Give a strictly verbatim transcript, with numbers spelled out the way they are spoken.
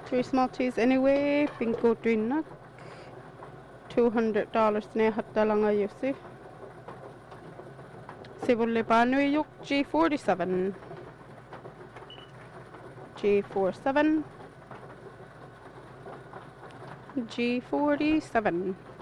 Three small teas anyway. Bingo Dwinak. two hundred dollars na hatta lang ayusi. Sibuli Banuyuk G forty-seven. G forty-seven. G forty-seven.